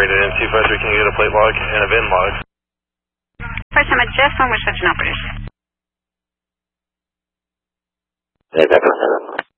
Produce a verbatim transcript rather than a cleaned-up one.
operated in two five three, can you get a plate log and a V I N log? First time I just want to switch an operator. Yeah, that's